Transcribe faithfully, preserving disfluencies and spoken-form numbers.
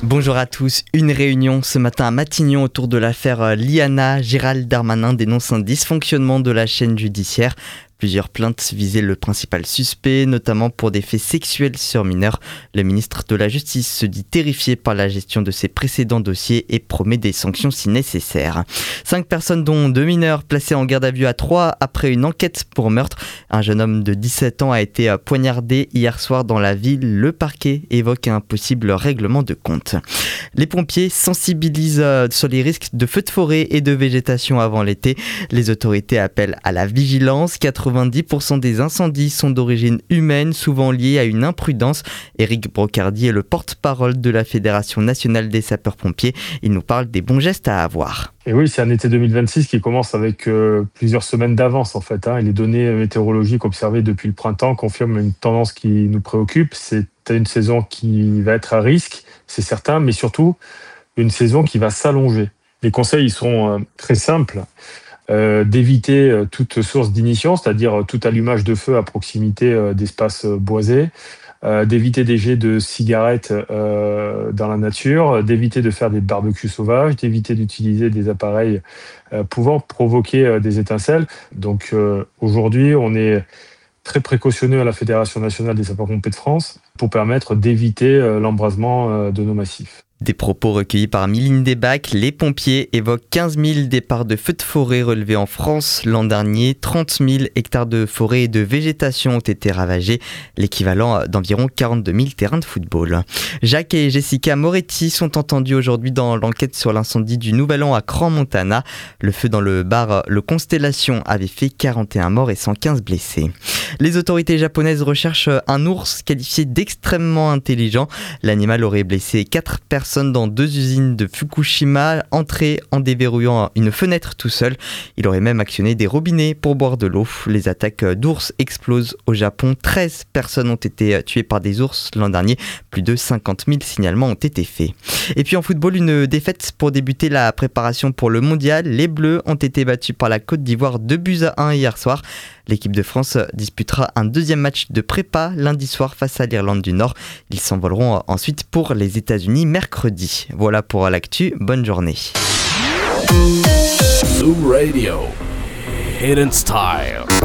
Bonjour à tous. Une réunion ce matin à Matignon autour de l'affaire Liana. Gérald Darmanin dénonce un dysfonctionnement de la chaîne judiciaire. Plusieurs plaintes visaient le principal suspect, notamment pour des faits sexuels sur mineurs. Le ministre de la Justice se dit terrifié par la gestion de ses précédents dossiers et promet des sanctions si nécessaire. Cinq personnes, dont deux mineurs, placées en garde à vue à Troyes après une enquête pour meurtre. Un jeune homme de dix-sept ans a été poignardé hier soir dans la ville. Le parquet évoque un possible règlement de compte. Les pompiers sensibilisent sur les risques de feux de forêt et de végétation avant l'été. Les autorités appellent à la vigilance. quatre-vingt-dix pour cent des incendies sont d'origine humaine, souvent liés à une imprudence. Éric Brocardi est le porte-parole de la Fédération nationale des sapeurs-pompiers. Il nous parle des bons gestes à avoir. Et oui, c'est un été deux mille vingt-six qui commence avec euh, plusieurs semaines d'avance en fait. Hein, et les données météorologiques observées depuis le printemps confirment une tendance qui nous préoccupe. C'est une saison qui va être à risque, c'est certain, mais surtout une saison qui va s'allonger. Les conseils ils sont euh, très simples. Euh, d'éviter euh, toute source d'ignition, c'est-à-dire euh, tout allumage de feu à proximité euh, d'espaces euh, boisés, euh, d'éviter des jets de cigarettes euh, dans la nature, d'éviter de faire des barbecues sauvages, d'éviter d'utiliser des appareils euh, pouvant provoquer euh, des étincelles. Donc euh, aujourd'hui, on est très précautionneux à la Fédération nationale des sapeurs-pompiers de France pour permettre d'éviter euh, l'embrasement euh, de nos massifs. Des propos recueillis par Mylène Debac. Les pompiers évoquent quinze mille départs de feux de forêt relevés en France l'an dernier. trente mille hectares de forêt et de végétation ont été ravagés, l'équivalent d'environ quarante-deux mille terrains de football. Jacques et Jessica Moretti sont entendus aujourd'hui dans l'enquête sur l'incendie du Nouvel An à Crans-Montana. Le feu dans le bar Le Constellation avait fait quarante et un morts et cent quinze blessés. Les autorités japonaises recherchent un ours qualifié d'extrêmement intelligent. L'animal aurait blessé quatre personnes dans deux usines de Fukushima, entré en déverrouillant une fenêtre tout seul. Il aurait même actionné des robinets pour boire de l'eau. Les attaques d'ours explosent au Japon. treize personnes ont été tuées par des ours l'an dernier. Plus de cinquante mille signalements ont été faits. Et puis en football, une défaite pour débuter la préparation pour le mondial. Les Bleus ont été battus par la Côte d'Ivoire deux buts à un hier soir. L'équipe de France disputera un deuxième match de prépa lundi soir face à l'Irlande du Nord. Ils s'envoleront ensuite pour les États-Unis mercredi. Voilà pour l'actu, bonne journée. Zoo Radio, Hidden Style.